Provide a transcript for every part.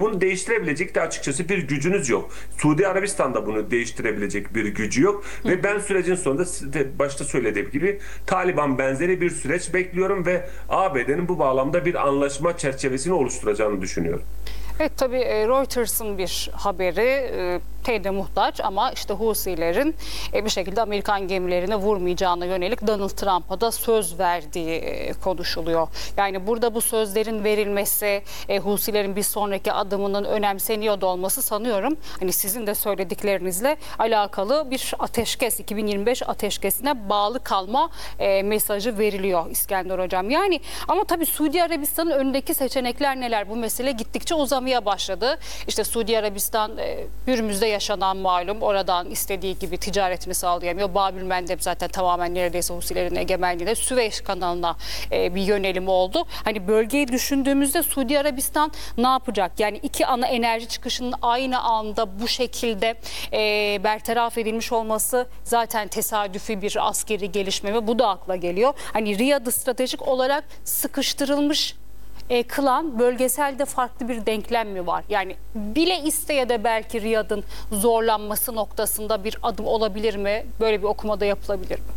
bunu değiştirebilecek de açıkçası bir gücünüz yok. Suudi Arabistan'da bunu değiştirebilecek bir gücü yok. Ve ben sürecin sonunda size başta söylediğim gibi Taliban benzeri bir süreç bekliyorum ve ABD'nin bu bağlamda bir anlaşma çerçevesini oluşturacağını düşünüyorum. Evet, tabii Reuters'ın bir haberi teyide muhtaç ama işte Husilerin bir şekilde Amerikan gemilerine vurmayacağına yönelik Donald Trump'a da söz verdiği konuşuluyor. Yani burada bu sözlerin verilmesi, Husilerin bir sonraki adımının önemseniyor da olması sanıyorum hani sizin de söylediklerinizle alakalı bir ateşkes, 2025 ateşkesine bağlı kalma mesajı veriliyor İskender Hocam. Yani ama tabii Suudi Arabistan'ın önündeki seçenekler neler? Bu mesele gittikçe uzamaya başladı. İşte Suudi Arabistan Hürmüz'de yaşanan malum, oradan istediği gibi ticaretini sağlayamıyor. Babülmendeb zaten tamamen neredeyse Husilerin egemenliğinde, Süveyş kanalına bir yönelim oldu. Hani bölgeyi düşündüğümüzde Suudi Arabistan ne yapacak? Yani iki ana enerji çıkışının aynı anda bu şekilde bertaraf edilmiş olması zaten tesadüfi bir askeri gelişme mi? Bu da akla geliyor. Hani Riyad'ı stratejik olarak sıkıştırılmış kılan bölgeselde farklı bir denklem mi var? Yani bile isteye de belki Riyad'ın zorlanması noktasında bir adım olabilir mi? Böyle bir okumada yapılabilir mi?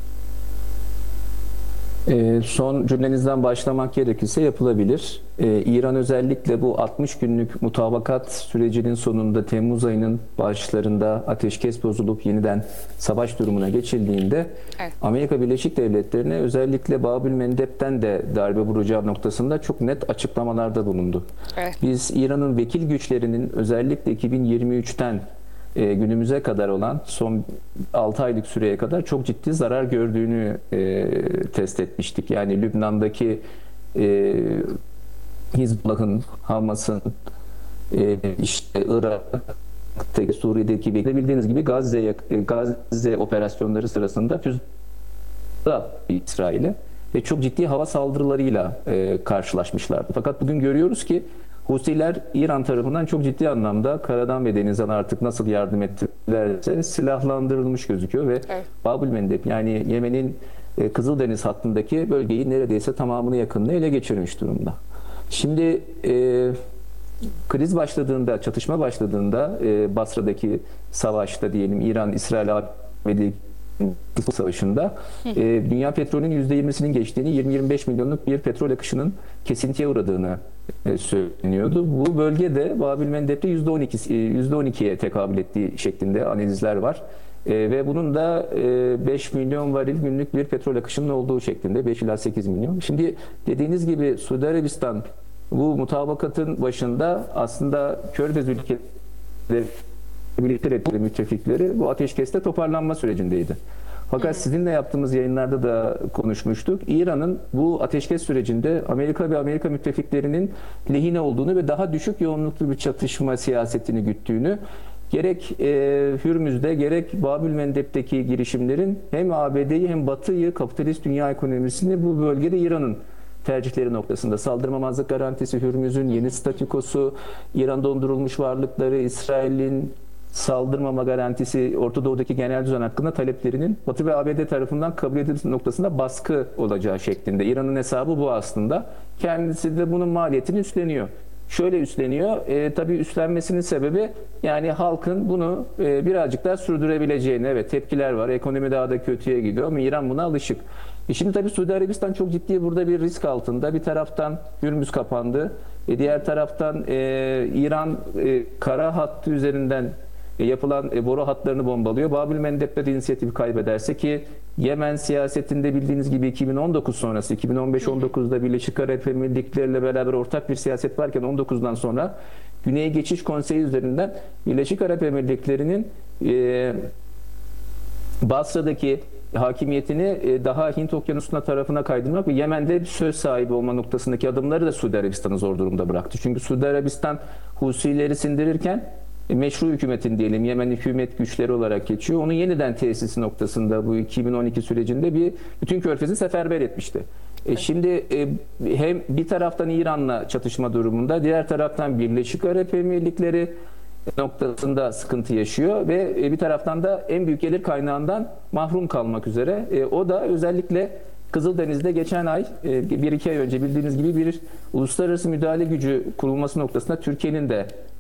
Son cümlenizden başlamak gerekirse yapılabilir. İran özellikle bu 60 günlük mutabakat sürecinin sonunda Temmuz ayının başlarında ateşkes bozulup yeniden savaş durumuna geçildiğinde Evet. Amerika Birleşik Devletleri'ne özellikle Babülmendeb'den de darbe vuracağı noktasında çok net açıklamalarda bulundu. Evet. Biz İran'ın vekil güçlerinin özellikle 2023'ten günümüze kadar olan son 6 aylık süreye kadar çok ciddi zarar gördüğünü test etmiştik. Yani Lübnan'daki Hizbullah'ın, Hamas'ın, işte Irak'taki, Suriye'deki bildiğiniz gibi Gazze operasyonları sırasında füze İsrail'e ve çok ciddi hava saldırılarıyla karşılaşmışlardı. Fakat bugün görüyoruz ki Husiler İran tarafından çok ciddi anlamda karadan ve denizden artık nasıl yardım ettilerse silahlandırılmış gözüküyor ve Evet. Babülmendeb yani Yemen'in Kızıldeniz hattındaki bölgeyi neredeyse tamamını yakınını ele geçirmiş durumda. Şimdi kriz başladığında, çatışma başladığında Basra'daki savaşta diyelim İran-İsrail ABD savaşında dünya petrolünün %20'sinin geçtiğini, 20-25 milyonluk bir petrol akışının kesintiye uğradığını söyleniyordu. Bu bölgede Babülmendeb'de %12'ye tekabül ettiği şeklinde analizler var. Ve bunun da 5 milyon varil günlük bir petrol akışının olduğu şeklinde, 5 ila 8 milyon. Şimdi dediğiniz gibi Suudi Arabistan bu mutabakatın başında aslında Körfez ülkeleri birlikte müttefikleri bu ateşkeste toparlanma sürecindeydi. Fakat sizinle yaptığımız yayınlarda da konuşmuştuk. İran'ın bu ateşkes sürecinde Amerika ve Amerika müttefiklerinin lehine olduğunu ve daha düşük yoğunluklu bir çatışma siyasetini güttüğünü, gerek Hürmüz'de gerek Babülmendeb'deki girişimlerin hem ABD'yi hem Batı'yı, kapitalist dünya ekonomisini bu bölgede İran'ın tercihleri noktasında saldırmamazlık garantisi, Hürmüz'ün yeni statükosu, İran dondurulmuş varlıkları, İsrail'in saldırmama garantisi, Orta Doğu'daki genel düzen hakkında taleplerinin Batı ve ABD tarafından kabul edilmesi noktasında baskı olacağı şeklinde. İran'ın hesabı bu aslında. Kendisi de bunun maliyetini üstleniyor. Şöyle üstleniyor, tabii üstlenmesinin sebebi yani halkın bunu birazcık daha sürdürebileceğini, evet tepkiler var, ekonomi daha da kötüye gidiyor ama İran buna alışık. Şimdi tabii Suudi Arabistan çok ciddi burada bir risk altında. Bir taraftan Hürmüz kapandı, diğer taraftan İran kara hattı üzerinden yapılan boru hatlarını bombalıyor. Babülmendeb'de de inisiyatifi kaybederse ki Yemen siyasetinde bildiğiniz gibi 2019 sonrası 2015-19'da Birleşik Arap Emirlikleri ile beraber ortak bir siyaset varken 19'dan sonra Güney Geçiş Konseyi üzerinden Birleşik Arap Emirlikleri'nin Basra'daki hakimiyetini daha Hint Okyanusu'na tarafına kaydırmak ve Yemen'de söz sahibi olma noktasındaki adımları da Suudi Arabistan'ı zor durumda bıraktı. Çünkü Suudi Arabistan Husileri sindirirken meşru hükümetin diyelim Yemen hükümet güçleri olarak geçiyor. Onun yeniden tesisi noktasında bu 2012 sürecinde bütün Körfez'i seferber etmişti. Şimdi hem bir taraftan İran'la çatışma durumunda, diğer taraftan Birleşik Arap Emirlikleri noktasında sıkıntı yaşıyor ve bir taraftan da en büyük gelir kaynağından mahrum kalmak üzere. O da özellikle Kızıldeniz'de geçen ay, 1-2 ay önce bildiğiniz gibi bir uluslararası müdahale gücü kurulması noktasında Türkiye'nin de